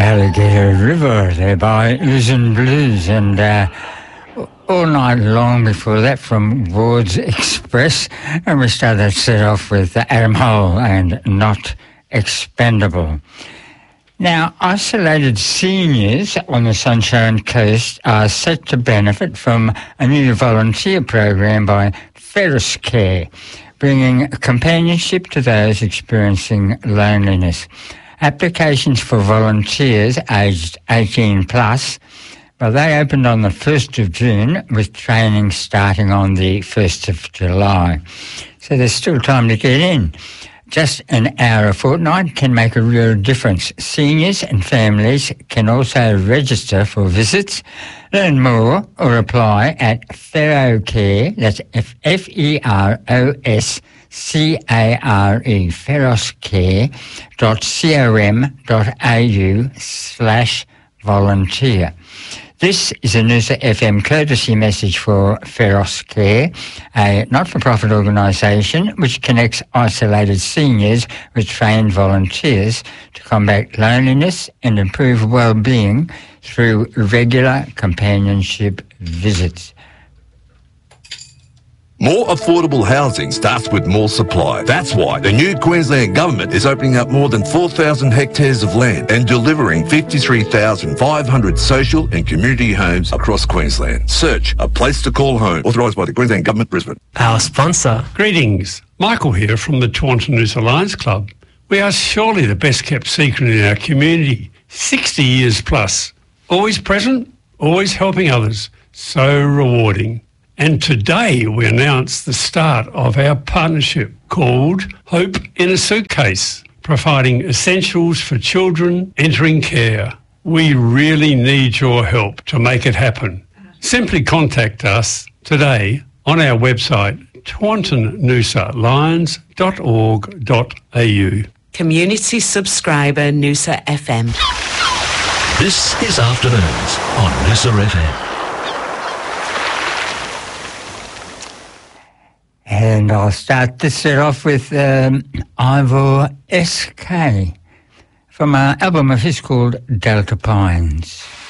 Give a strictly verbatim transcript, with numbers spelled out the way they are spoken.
Alligator River there by Luzon Blues, and uh, all night long before that from Ward's Express, and we started that set off with Adam Hole and Not Expendable. Now, isolated seniors on the Sunshine Coast are set to benefit from a new volunteer program by Ferris Care, bringing companionship to those experiencing loneliness. Applications for volunteers aged eighteen plus, well, they opened on the first of June with training starting on the first of July. So there's still time to get in. Just an hour a fortnight can make a real difference. Seniors and families can also register for visits, learn more or apply at Ferrocare, that's F E R O S C A R E, ferroscare.com.au slash volunteer. This is a Noosa F M courtesy message for Ferris Care, a not-for-profit organisation which connects isolated seniors with trained volunteers to combat loneliness and improve well-being through regular companionship visits. More affordable housing starts with more supply. That's why the new Queensland Government is opening up more than four thousand hectares of land and delivering fifty-three thousand five hundred social and community homes across Queensland. Search A Place to Call Home, authorised by the Queensland Government, Brisbane. Our sponsor. Greetings. Michael here from the Taunton Noosa Lions Club. We are surely the best kept secret in our community. sixty years plus. Always present, always helping others. So rewarding. And today we announce the start of our partnership called Hope in a Suitcase, providing essentials for children entering care. We really need your help to make it happen. Simply contact us today on our website, taunton noosa lions dot org dot a u. Community subscriber Noosa F M. This is Afternoons on Noosa F M. And I'll start this set off with um, Ivor S K from an album of his called Delta Pines.